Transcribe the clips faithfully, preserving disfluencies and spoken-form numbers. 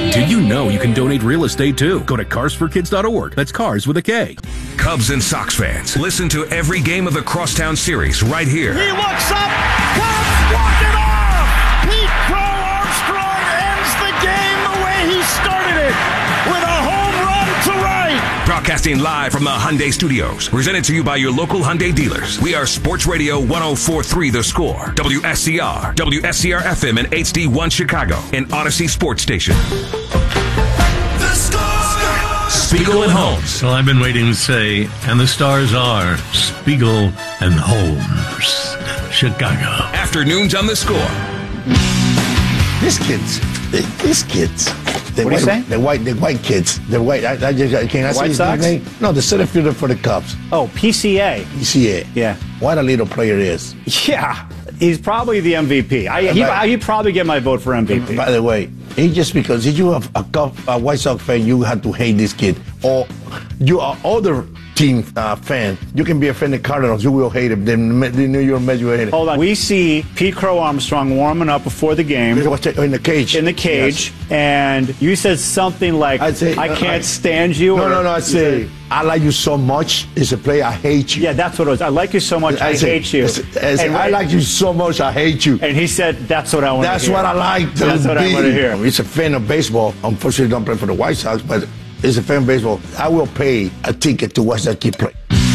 Do you know you can donate real estate too? Go to cars for kids dot org. That's cars with a K. Cubs and Sox fans, listen to every game of the Crosstown Series right here. He looks up. Cubs walk it off. Pete Crow Armstrong ends the game the way he started it with a home run to right. Broadcasting live from the Hyundai Studios. Presented to you by your local Hyundai dealers. We are Sports Radio one oh four point three The Score. W S C R, W S C R F M and H D one Chicago. And Odyssey Sports Station. The Score! Spiegel and Holmes. Well, I've been waiting to say, and the stars are Spiegel and Holmes. Chicago. Afternoons on The Score. These kids, these kids. The what white, are you saying? The white, the white kids. The white. I, I just, can I the say White his Sox? name? No, the center fielder for the Cubs. Oh, P C A. You see it? Yeah. What a little player is. Yeah. He's probably the M V P. I, he, Right. he'd probably get my vote for M V P. By the way, he just because if you are a, Cub, a White Sox fan, you have to hate this kid. Or you are other team uh, fan, you can be a fan of Cardinals, you will hate him. The, the New York Mets, you will hate him. Hold on. We see Pete Crow Armstrong warming up before the game. In the cage. In the cage. Yes. And you said something like, I'd say, I uh, can't I, stand you. No, or, no, no. I say, said, I like you so much. As a player, I hate you. Yeah, that's what it was. I like you so much, I, I say, hate you. I, say, and, I like you so much, I hate you. And he said, that's what I want That's to hear. what I like to That's what be. I want to hear. He's a fan of baseball. Unfortunately, don't play for the White Sox, but he's a fan of baseball. I will pay a ticket to watch that kid play.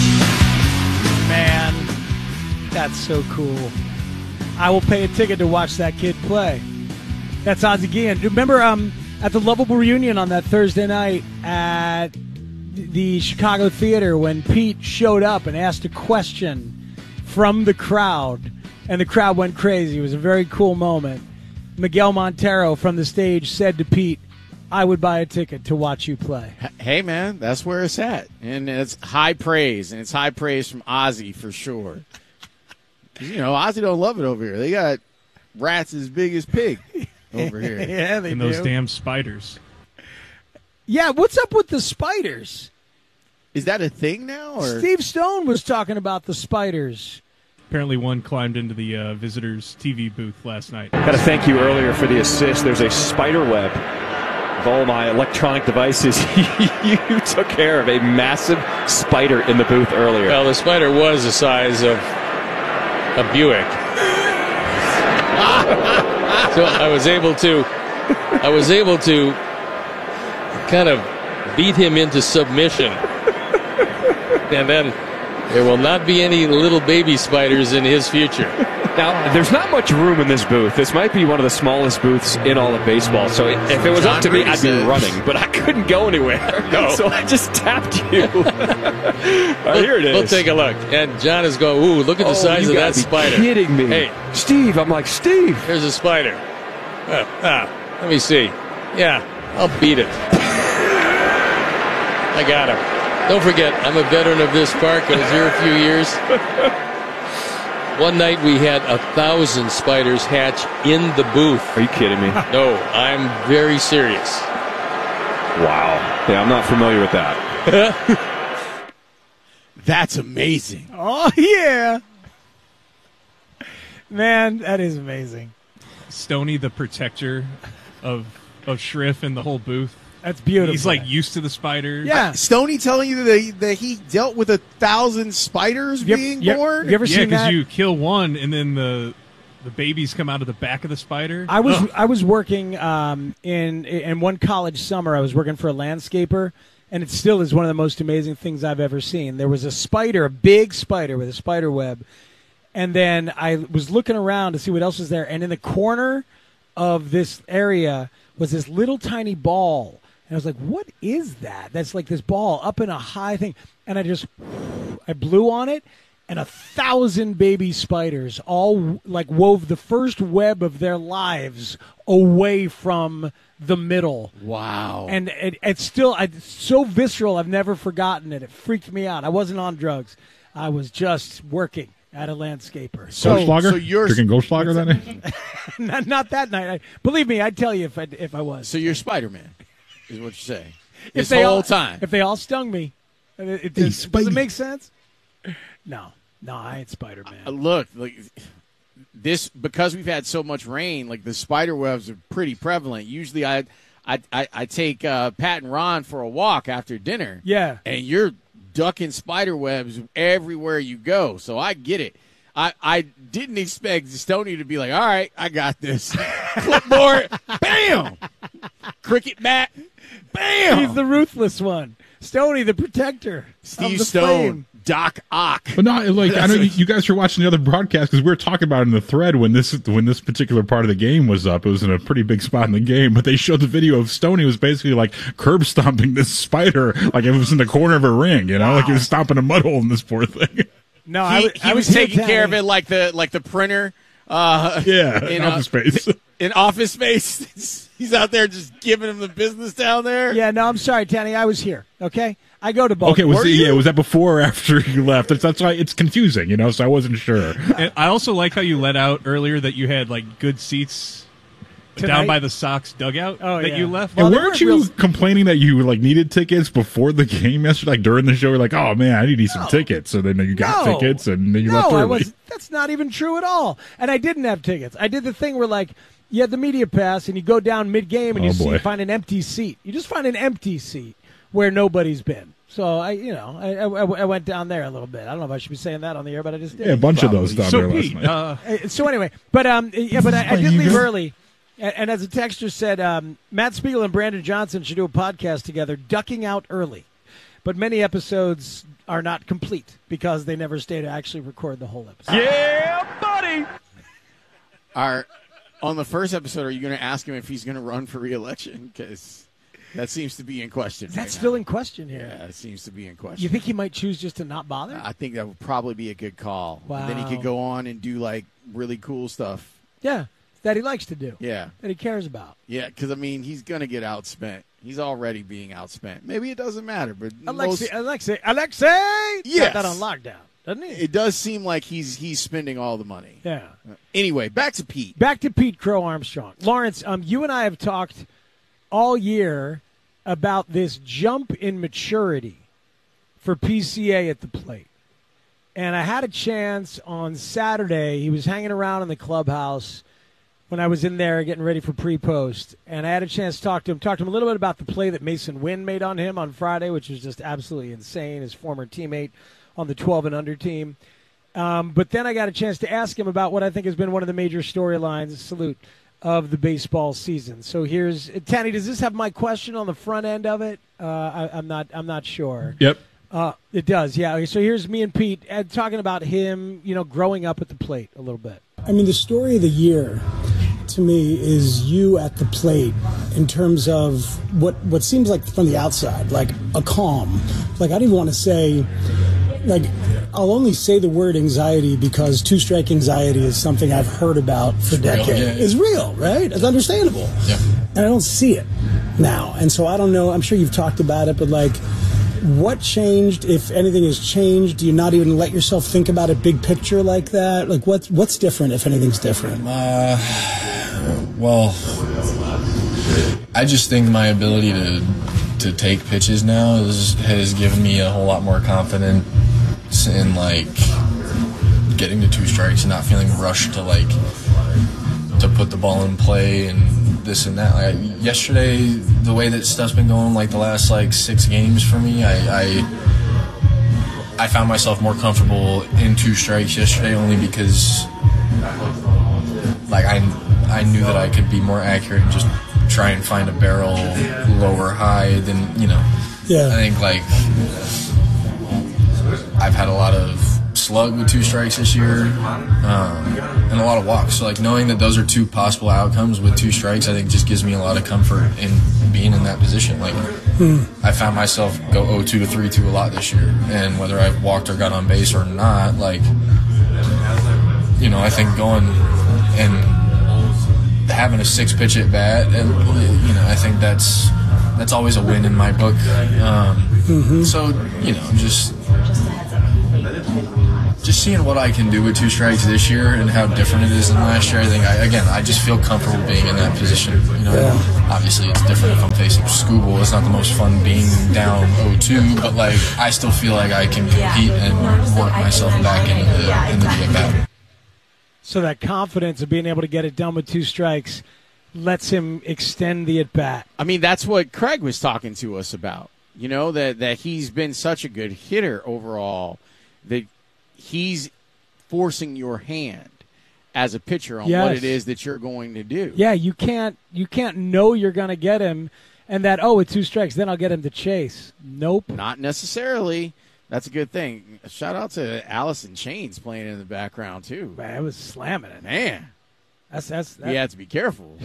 Man, that's so cool. I will pay a ticket to watch that kid play. That's Ozzie Guillen. Remember um, at the Lovable reunion on that Thursday night at the Chicago Theater when Pete showed up and asked a question from the crowd, and the crowd went crazy. It was a very cool moment. Miguel Montero from the stage said to Pete, I would buy a ticket to watch you play. Hey, man, that's where it's at. And it's high praise, and it's high praise from Ozzie for sure. You know, Ozzie don't love it over here. They got rats as big as pig over here. Yeah, they and do. those damn spiders. Yeah, what's up with the spiders? Is that a thing now? Or? Steve Stone was talking about the spiders. Apparently one climbed into the uh, visitors' T V booth last night. Got to thank you earlier for the assist. There's a spider web of all my electronic devices. You took care of a massive spider in the booth earlier. Well, the spider was the size of a Buick. So I was able to, I was able to kind of beat him into submission. And then there will not be any little baby spiders in his future. Now, there's not much room in this booth. This might be one of the smallest booths in all of baseball. So if it was John up to me, Green I'd be said. running. But I couldn't go anywhere. No. So I just tapped you. All right, here it is. We'll take a look. And John is going, ooh, look at the Oh, size you of gotta that be spider. kidding me. Hey, Steve, I'm like, Steve. here's a spider. Uh, ah, let me see. Yeah, I'll beat it. I got him. Don't forget, I'm a veteran of this park. I was here a few years. One night we had a thousand spiders hatch in the booth. Are you kidding me? No, I'm very serious. Wow. Yeah, I'm not familiar with that. That's amazing. Oh, yeah. Man, that is amazing. Stoney, the protector of of Schriff and the whole booth. That's beautiful. He's like used to the spiders. Yeah. Stoney telling you that he, that he dealt with a thousand spiders You ever- being you- born? You ever Yeah, seen because that? you kill one and then the the babies come out of the back of the spider. I was Ugh. I was working um, in in one college summer. I was working for a landscaper, and it still is one of the most amazing things I've ever seen. There was a spider, a big spider with a spider web, and then I was looking around to see what else was there, and in the corner of this area was this little tiny ball. And I was like, what is that? That's like this ball up in a high thing. And I just, I blew on it, and a thousand baby spiders all like wove the first web of their lives away from the middle. Wow. And it, it's still I, it's so visceral. I've never forgotten it. It freaked me out. I wasn't on drugs. I was just working at a landscaper. So, Goldschlager? so you're- Drinking Goldschlager that night? not, not that night. I, believe me, I'd tell you if I, if I was. So you're Spider-Man, is what you're saying. If This they whole all, time. If they all stung me, it, it, Hey, does, does it Spidey. make sense? No. No, I ain't Spider-Man. Uh, look, like this because we've had so much rain. Like the spider webs are pretty prevalent. Usually, I I I, I take uh, Pat and Ron for a walk after dinner. Yeah. And you're ducking spider webs everywhere you go. So I get it. I, I didn't expect Stoney to be like, all right, I got this. Clipboard, bam! Cricket bat, bam! He's the ruthless one. Stoney, the protector. Steve of the Stone, flame. Doc Ock. But no, like I know you, you guys were watching the other broadcast because we were talking about it in the thread when this when this particular part of the game was up. It was in a pretty big spot in the game, but they showed the video of Stoney was basically like curb stomping this spider like it was in the corner of a ring, you know, wow. like he was stomping a mud hole in this poor thing. No, he, I, w- he I was, was taking here, care of it like the like the printer. Uh, yeah, in office uh, space. In office space, he's out there just giving him the business down there. Yeah, no, I'm sorry, Tanny. I was here. Okay, I go to both. Okay, was Were it, you? yeah, was that before or after you left? That's, that's why it's confusing, you know. So I wasn't sure. And I also like how you let out earlier that you had like good seats Tonight? down by the Sox dugout Oh, that yeah. you left. Well, and they weren't weren't you real- complaining that you like needed tickets before the game yesterday? Like during the show, you're like, "Oh man, I need some No. tickets." So then you got No. tickets, and then you no, left I early. was. That's not even true at all. And I didn't have tickets. I did the thing where like you had the media pass, and you go down mid game, and Oh, you see, boy. find an empty seat. You just find an empty seat where nobody's been. So I, you know, I, I, I went down there a little bit. I don't know if I should be saying that on the air, but I just did. Yeah, a bunch of those down So there last Pete, night. uh, Uh, So anyway, but um, yeah, but I, I did You leave good? early. And, and as a texter said, um, Matt Spiegel and Brandon Johnson should do a podcast together, ducking out early. But many episodes are not complete because they never stay to actually record the whole episode. Yeah, buddy. Are on the first episode, are you going to ask him if he's going to run for re-election? Because that seems to be in question. That's right still now. in question here. Yeah, it seems to be in question. You think he might choose just to not bother? I think that would probably be a good call. And then he Wow. could go on and do like really cool stuff. Yeah, that he likes to do. Yeah. That he cares about. Yeah, because, I mean, he's going to get outspent. He's already being outspent. Maybe it doesn't matter, but Alexei, most, Alexei, Alexei! Yes. Got that on lockdown, doesn't he? it does seem like he's he's spending all the money. Yeah. Anyway, back to Pete. Back to Pete Crow Armstrong. Lawrence, um, you and I have talked all year about this jump in maturity for P C A at the plate. And I had a chance on Saturday. He was hanging around in the clubhouse when I was in there getting ready for pre-post. And I had a chance to talk to him, talk to him a little bit about the play that Mason Wynn made on him on Friday, which was just absolutely insane, his former teammate on the twelve and under team. Um, but then I got a chance to ask him about what I think has been one of the major storylines, salute, of the baseball season. So here's Tanny. Does this have my question on the front end of it? Uh, I, I'm not. I'm not sure. Yep. Uh, it does. Yeah. Okay, so here's me and Pete uh, talking about him. You know, growing up at the plate a little bit. I mean, the story of the year to me is you at the plate in terms of what what seems like from the outside, like a calm. Like I don't even want to say. Like, I'll only say the word anxiety because two-strike anxiety is something I've heard about for decades. Real, yeah, yeah. It's real, right? It's understandable. Yeah. And I don't see it now. And so I don't know. I'm sure you've talked about it, but, like, what changed, if anything has changed? Do you not even let yourself think about it big picture like that? Like, what, what's different, if anything's different? Uh, well, I just think my ability to to take pitches now is, has given me a whole lot more confidence in, like, getting to two strikes and not feeling rushed to, like, to put the ball in play and this and that. Like, yesterday, the way that stuff's been going, like, the last, like, six games for me, I, I, I found myself more comfortable in two strikes yesterday only because, like, I, I knew that I could be more accurate and just try and find a barrel low or high than, you know. Yeah. I think, like, I've had a lot of slug with two strikes this year um, and a lot of walks. So, like, knowing that those are two possible outcomes with two strikes, I think just gives me a lot of comfort in being in that position. Like, Hmm. I found myself go oh two to three two a lot this year. And whether I've walked or got on base or not, like, you know, I think going and having a six pitch at bat, and, you know, I think that's that's always a win in my book. Um, Mm-hmm. So, you know, just just seeing what I can do with two strikes this year and how different it is than last year. I think, I, again, I just feel comfortable being in that position. You know, Yeah. obviously it's different if I'm facing Scooble. It's not the most fun being down oh two, but, like, I still feel like I can compete and work myself back into the into the at bat. So that confidence of being able to get it done with two strikes, lets him extend the at bat. I mean, that's what Craig was talking to us about. You know, that, that he's been such a good hitter overall that he's forcing your hand as a pitcher on Yes. what it is that you're going to do. Yeah, you can't you can't know you're going to get him, and that oh, with two strikes, then I'll get him to chase. Nope, not necessarily. That's a good thing. Shout out to Allison Chains playing in the background too. Man, it was slamming it. Man, that's that's. That. You have to be careful.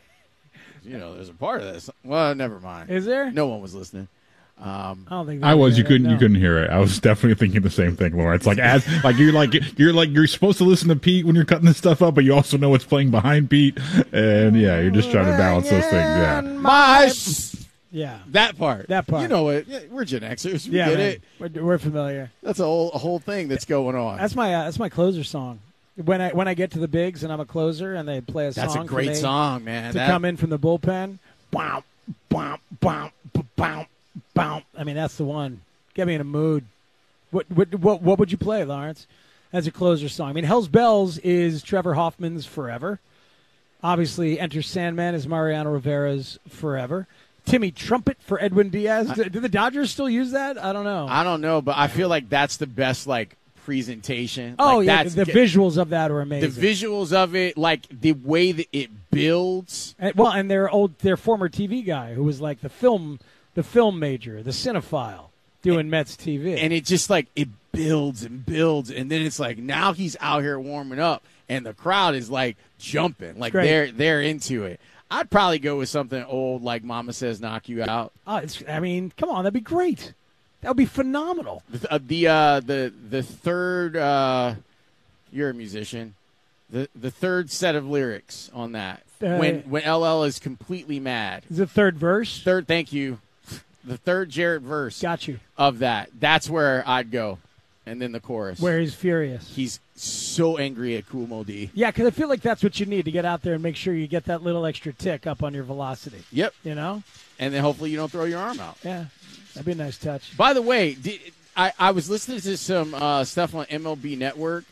You know, there's a part of this. Well, never mind. Is there? No one was listening. Um, I don't think I was. You that, couldn't. no. You couldn't hear it. I was definitely thinking the same thing, Lawrence. Like as like you're like you're like you're supposed to listen to Pete when you're cutting this stuff up, but you also know what's playing behind Pete, and yeah, you're just trying to balance those things. Yeah. My, yeah, that part. That part. You know it. Yeah, we're Gen Xers. We yeah, get man. it. We're, we're familiar. That's a whole a whole thing that's going on. That's my uh, that's my closer song. When I when I get to the bigs and I'm a closer and they play a That's song. a great for me song, man. To That- come in from the bullpen. Bow, bow, bow, bow, bow. I mean, that's the one. Get me in a mood. What what what what would you play, Lawrence? As a closer song. I mean, Hell's Bells is Trevor Hoffman's Forever. Obviously, Enter Sandman is Mariano Rivera's Forever. Timmy Trumpet for Edwin Diaz. Do, do the Dodgers still use that? I don't know. I don't know, but I feel like that's the best like presentation. oh like, yeah, that's, the visuals of that are amazing. The visuals of it, like the way that it builds. And, well, and their old, their former T V guy who was like the film, the film major, the cinephile, doing Mets T V, And it just like it builds and builds, and then it's like now he's out here warming up, and the crowd is like jumping, like Great. they're they're into it. I'd probably go with something old like "Mama Says Knock You Out." Oh, it's, I mean, come on, that'd be great. That would be phenomenal. The uh, the, uh, the the third, uh, you're a musician. The the third set of lyrics on that Uh, when when L L is completely mad. Is the third verse? Third, thank you. The third Jarrett verse. Got you. Of that. That's where I'd go, and then the chorus. Where he's furious. He's so angry at Kool Mo D. Yeah, because I feel like that's what you need to get out there and make sure you get that little extra tick up on your velocity. Yep. You know? And then hopefully you don't throw your arm out. Yeah. That'd be a nice touch. By the way, did, I, I was listening to some uh, stuff on M L B Network,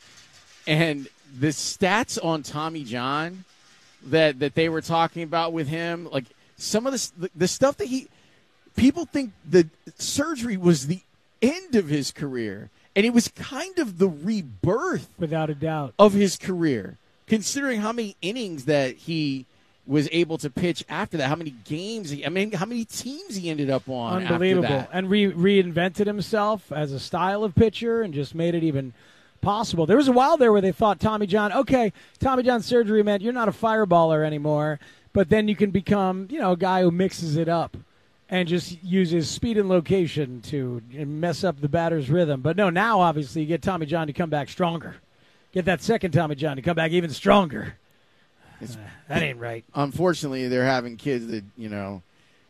and the stats on Tommy John that, that they were talking about with him, like some of the, the, the stuff that he – people think the surgery was the end of his career, and it was kind of the rebirth – without a doubt. of his career, considering how many innings that he was able to pitch after that, how many games, he, I mean, how many teams he ended up on Unbelievable. after that. And re- reinvented himself as a style of pitcher and just made it even possible. There was a while there where they thought Tommy John, okay, Tommy John surgery meant you're not a fireballer anymore, but then you can become, you know, a guy who mixes it up and just uses speed and location to mess up the batter's rhythm. But no, now obviously you get Tommy John to come back stronger. Get that second Tommy John to come back even stronger. Uh, that ain't right. Unfortunately, they're having kids that, you know,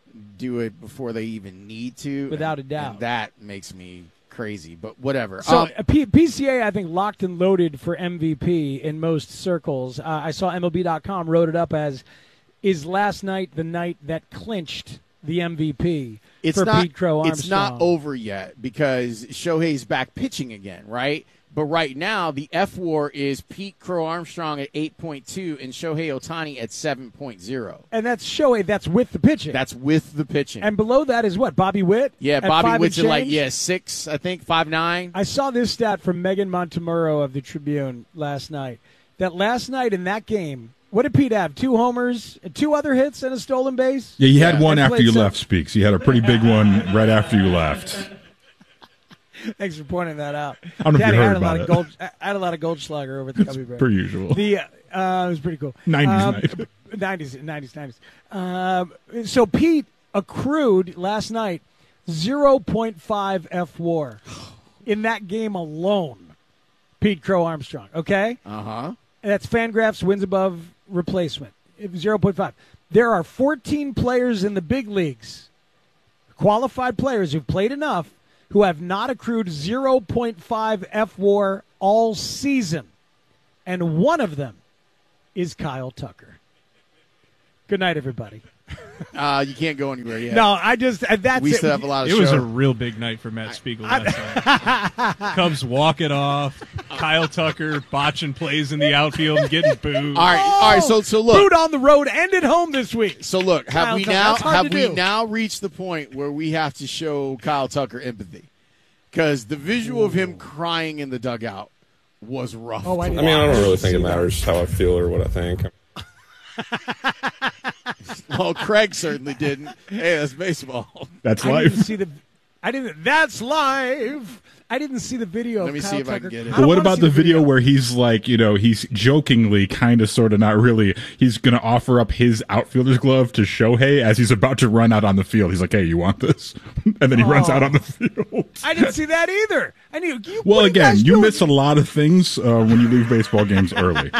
do it before they even need to. Without and, a doubt. And that makes me crazy, but whatever. So Um, uh, P- PCA, I think, locked and loaded for M V P in most circles. Uh, I saw M L B dot com wrote it up as, is last night the night that clinched the M V P it's for not, Pete Crow Armstrong? It's not over yet because Shohei's back pitching again, right? But right now, the F WAR is Pete Crow Armstrong at eight point two and Shohei Ohtani at seven point oh. And that's Shohei, that's with the pitching. That's with the pitching. And below that is what, Bobby Witt? Yeah, At Bobby five Witt's and at like, change? yeah, six, I think, five nine. I saw this stat from Megan Montemurro of the Tribune last night. That last night in that game, what did Pete have? Two homers, two other hits, and a stolen base? Yeah, you had one And after played you some- left, Speaks. You had a pretty big one right after you left. Thanks for pointing that out. I don't know if Daddy, you I heard had a lot about of it. gold. I had a lot of Goldschlager over at the Cubby Bear. per usual. The uh, it was pretty cool. nineties um, night. nineties, nineties, nineties. Um, so Pete accrued last night zero point five F WAR in that game alone. Pete Crow Armstrong. Okay. Uh huh. That's Fangraphs wins above replacement. zero point five. There are fourteen players in the big leagues, qualified players who've played enough, who have not accrued zero point five F WAR all season. And one of them is Kyle Tucker. Good night, everybody. Uh, you can't go anywhere yet. No, I just uh, that's we it. still have a lot of It was show. a real big night for Matt Spiegel last night. Cubs walk it off. Kyle Tucker botching plays in the outfield and getting booed. All right, all right. So, so look, Booed on the road and at home this week. So look, have Kyle we Tucker, now that's hard have to we do. now reached the point where we have to show Kyle Tucker empathy? Because the visual of him crying in the dugout was rough. Oh, I, I mean, I don't really think it matters how I feel or what I think. Well, Craig certainly didn't. Hey, that's baseball. That's I life. didn't see the. I didn't. That's live. I didn't see the video. Let of me Kyle see if I Tucker. can get it. I But don't what wanna about see the video where he's like, you know, he's jokingly, kind of, sort of, not really, he's going to offer up his outfielder's glove to Shohei as he's about to run out on the field. He's like, hey, you want this? And then he runs Oh. out on the field. I didn't see that either. I knew. You, Well, what are you again, guys you doing? miss a lot of things uh, when you leave baseball games early.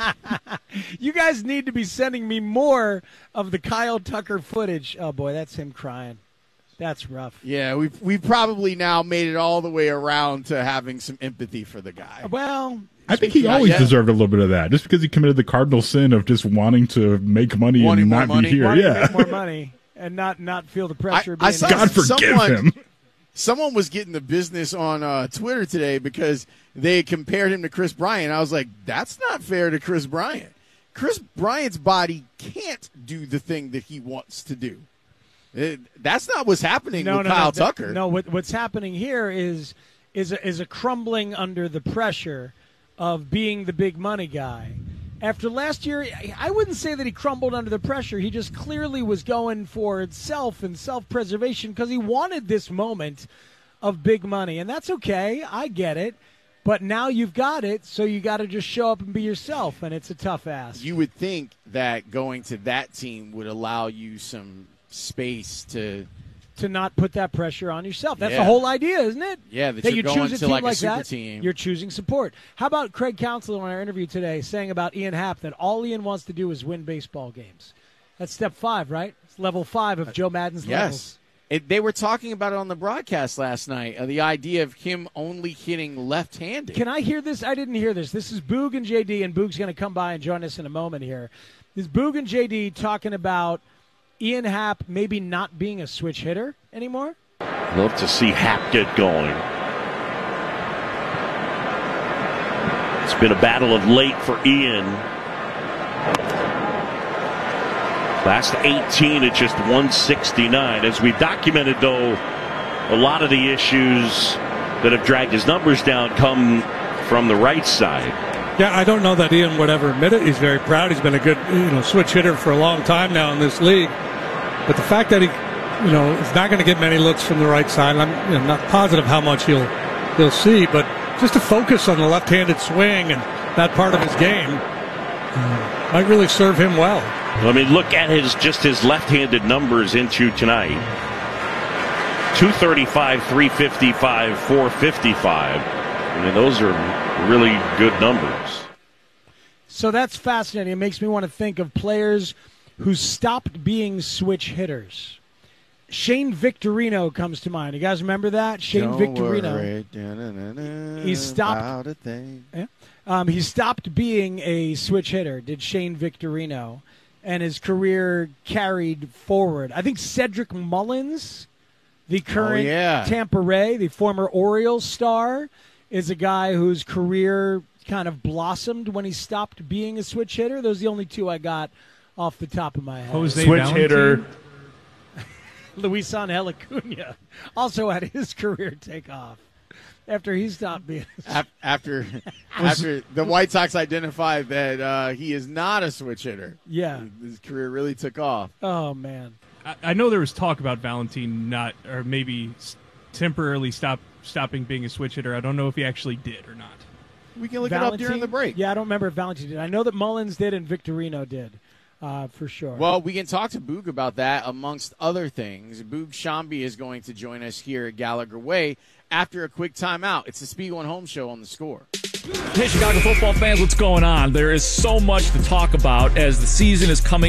You guys need to be sending me more of the Kyle Tucker footage. Oh boy, that's him crying. That's rough. Yeah, we've we probably now made it all the way around to having some empathy for the guy. Well, I think he Not always yet. deserved a little bit of that, just because he committed the cardinal sin of just wanting to make money Wanting and more not money? be here. wanting to Yeah, make more money and not not feel the pressure. of I being saw God forgive someone, him. Someone was getting the business on uh, Twitter today because they compared him to Chris Bryant. I was like, that's not fair to Chris Bryant. Chris Bryant's body can't do the thing that he wants to do. It, that's not what's happening no, with no, Kyle no, Tucker. No, what, what's happening here is is a, is a crumbling under the pressure of being the big money guy. After last year, I- I wouldn't say that he crumbled under the pressure. He just clearly was going for self and self-preservation because he wanted this moment of big money, and that's okay. I get it. But now you've got it, so you got to just show up and be yourself, and it's a tough ask. You would think that going to that team would allow you some space to to not put that pressure on yourself. That's Yeah. the whole idea, isn't it? Yeah, that that you're you going choose a to team like a like super that. team. You're choosing support. How about Craig Counsell in our interview today saying about Ian Happ that all Ian wants to do is win baseball games? That's step five, right? It's level five of Joe Madden's levels. Yes. It, they were talking about it on the broadcast last night, uh, the idea of him only hitting left-handed. Can I hear this? I didn't hear this. This is Boog and J D, and Boog's going to come by and join us in a moment here. This is Boog and J D talking about Ian Happ maybe not being a switch hitter anymore? Love to see Happ get going. It's been a battle of late for Ian. Last eighteen at just one sixty-nine. As we've documented, though, a lot of the issues that have dragged his numbers down come from the right side. Yeah, I don't know that Ian would ever admit it. He's very proud. He's been a good, you know, switch hitter for a long time now in this league. But the fact that he, you know, is not going to get many looks from the right side, I'm you know, not positive how much he'll he'll see. But just to focus on the left-handed swing and that part of his game uh, might really serve him well. I mean, look at his just his left-handed numbers into tonight. two thirty-five, three fifty-five, four fifty-five. I mean, those are really good numbers. So that's fascinating. It makes me want to think of players who stopped being switch hitters. Shane Victorino comes to mind. You guys remember that? Shane Don't Victorino. worry. Da-na-na-na, He stopped. about a thing. Yeah. Um, he stopped being a switch hitter, did Shane Victorino, and his career carried forward. I think Cedric Mullins, the current Oh, yeah. Tampa Ray, the former Orioles star, is a guy whose career kind of blossomed when he stopped being a switch hitter. Those are the only two I got off the top of my head. Jose Switch Valentin? hitter. Luis Angel Acuna also had his career take off after he stopped being. Af- After, after the White Sox identified that uh, he is not a switch hitter. Yeah. His career really took off. Oh man. I, I know there was talk about Valentin not, or maybe s- temporarily stop stopping being a switch hitter. I don't know if he actually did or not. We can look it up during the break. Yeah, I don't remember if Valentin did. I know that Mullins did and Victorino did, uh, for sure. Well, we can talk to Boog about that, amongst other things. Boog Shambi is going to join us here at Gallagher Way after a quick timeout. It's the Spiegel and Home Show on The Score. Hey, Chicago football fans, what's going on? There is so much to talk about as the season is coming up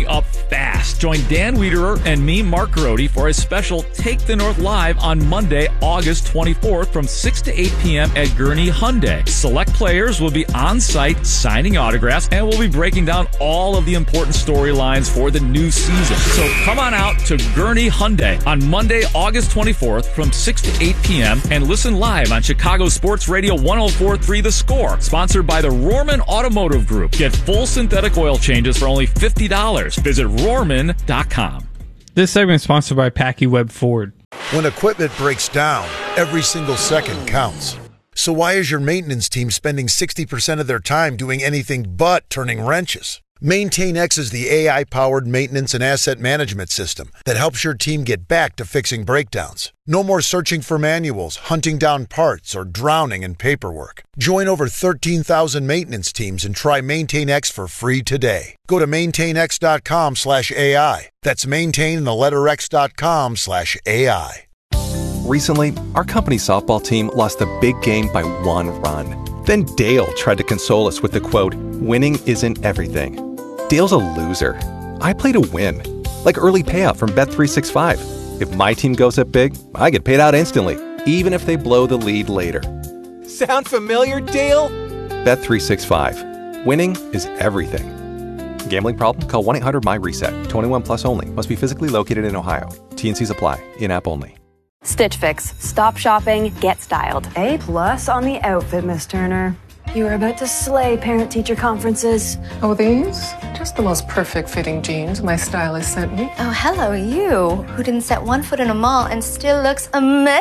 fast. Join Dan Wiederer and me, Mark Grody, for a special Take the North Live on Monday, August twenty-fourth from six to eight p.m. at Gurney Hyundai. Select players will be on site signing autographs, and we'll be breaking down all of the important storylines for the new season. So come on out to Gurney Hyundai on Monday, August twenty-fourth from six to eight p.m. and listen live on Chicago Sports Radio one oh four point three The Score, sponsored by the Rohrman Automotive Group. Get full synthetic oil changes for only fifty dollars. Visit Rohrman dot com. This segment is sponsored by PackyWeb Ford. When equipment breaks down, every single second counts. So why is your maintenance team spending sixty percent of their time doing anything but turning wrenches? MaintainX is the A I-powered maintenance and asset management system that helps your team get back to fixing breakdowns. No more searching for manuals, hunting down parts, or drowning in paperwork. Join over thirteen thousand maintenance teams and try MaintainX for free today. Go to maintainx.com slash AI. That's maintain and the letter x.com slash AI. Recently, our company softball team lost a big game by one run. Then Dale tried to console us with the quote, "Winning isn't everything." Dale's a loser. I play to win. Like early payout from Bet three sixty-five. If my team goes up big, I get paid out instantly, even if they blow the lead later. Sound familiar, Dale? Bet three sixty-five. Winning is everything. Gambling problem? Call one eight hundred M Y reset. twenty-one plus only. Must be physically located in Ohio. T and Cs apply. In-app only. Stitch Fix. Stop shopping, get styled. A plus on the outfit, Miss Turner. You were about to slay parent-teacher conferences. Oh, these? Just the most perfect fitting jeans my stylist sent me. Oh, hello, you, who didn't set one foot in a mall and still looks amazing.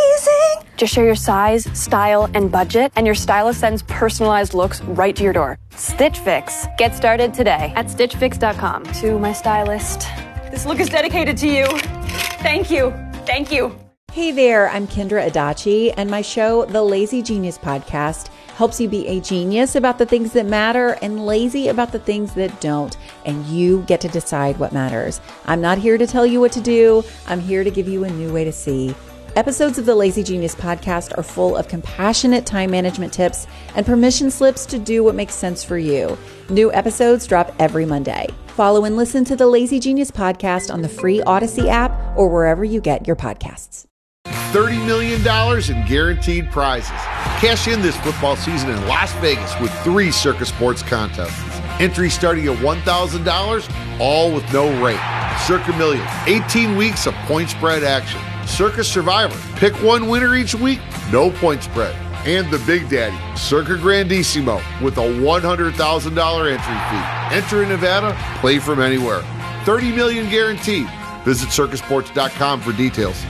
Just share your size, style, and budget, and your stylist sends personalized looks right to your door. Stitch Fix. Get started today at stitch fix dot com. To my stylist, this look is dedicated to you. Thank you. Thank you. Hey there, I'm Kendra Adachi, and my show, The Lazy Genius Podcast, helps you be a genius about the things that matter and lazy about the things that don't, and you get to decide what matters. I'm not here to tell you what to do. I'm here to give you a new way to see. Episodes of the Lazy Genius Podcast are full of compassionate time management tips and permission slips to do what makes sense for you. New episodes drop every Monday. Follow and listen to the Lazy Genius Podcast on the free Odyssey app or wherever you get your podcasts. thirty million dollars in guaranteed prizes. Cash in this football season in Las Vegas with three Circa Sports contests. Entry starting at one thousand dollars, all with no rate. Circa Million, eighteen weeks of point spread action. Circa Survivor, pick one winner each week, no point spread. And the Big Daddy, Circa Grandissimo, with a one hundred thousand dollars entry fee. Enter in Nevada, play from anywhere. thirty million dollars guaranteed. Visit circa sports dot com for details.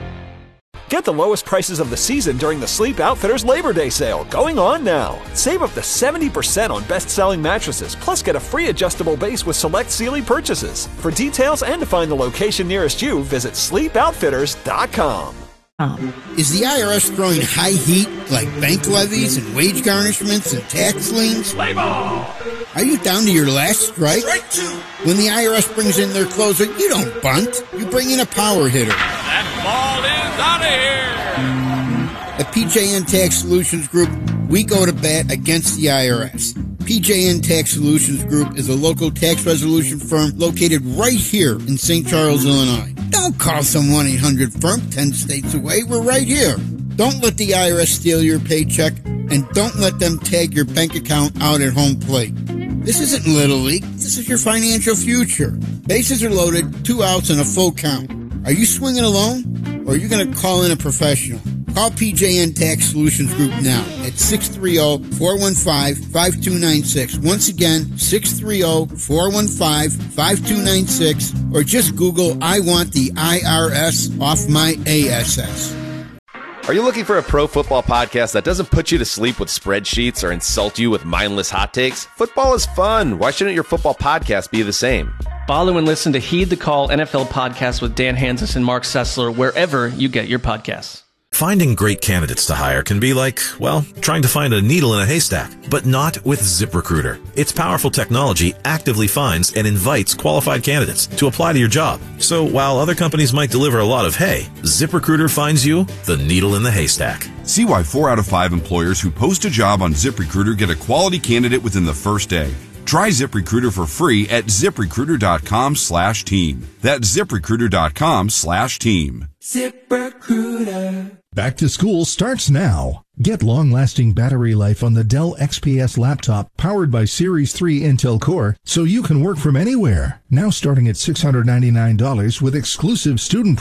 Get the lowest prices of the season during the Sleep Outfitters Labor Day sale, going on now. Save up to seventy percent on best-selling mattresses, plus get a free adjustable base with select Sealy purchases. For details and to find the location nearest you, visit sleep outfitters dot com. Is the I R S throwing high heat like bank levies and wage garnishments and tax liens? Play ball! Are you down to your last strike? Strike two! When the I R S brings in their closer, you don't bunt. You bring in a power hitter. That ball is out of here! At P J N Tax Solutions Group, we go to bat against the I R S. P J N Tax Solutions Group is a local tax resolution firm located right here in Saint Charles, Illinois. Don't call some one eight hundred firm ten states away. We're right here. Don't let the I R S steal your paycheck, and don't let them tag your bank account out at home plate. This isn't Little League. This is your financial future. Bases are loaded, two outs, and a full count. Are you swinging alone, or are you going to call in a professional? Call P J N Tax Solutions Group now at six three zero, four one five, five two nine six. Once again, six three zero, four one five, five two nine six, or just Google, I want the I R S off my A S S. Are you looking for a pro football podcast that doesn't put you to sleep with spreadsheets or insult you with mindless hot takes? Football is fun. Why shouldn't your football podcast be the same? Follow and listen to Heed the Call N F L podcast with Dan Hanzus and Mark Sessler wherever you get your podcasts. Finding great candidates to hire can be like, well, trying to find a needle in a haystack, but not with ZipRecruiter. Its powerful technology actively finds and invites qualified candidates to apply to your job. So while other companies might deliver a lot of hay, ZipRecruiter finds you the needle in the haystack. See why four out of five employers who post a job on ZipRecruiter get a quality candidate within the first day. Try ZipRecruiter for free at ZipRecruiter.com slash team. That's ZipRecruiter.com slash team. ZipRecruiter. Back to school starts now. Get long-lasting battery life on the Dell X P S laptop powered by Series three Intel Core so you can work from anywhere. Now starting at six hundred ninety-nine dollars with exclusive student